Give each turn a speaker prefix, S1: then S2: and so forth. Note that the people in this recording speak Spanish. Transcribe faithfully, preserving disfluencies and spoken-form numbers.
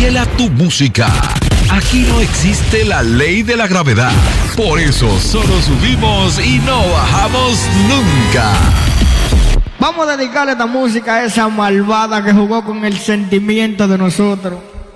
S1: Pídela tu música. Aquí no existe la ley de la gravedad. Por eso solo subimos y no bajamos nunca.
S2: Vamos a dedicarle esta música a esa malvada que jugó con el sentimiento de nosotros.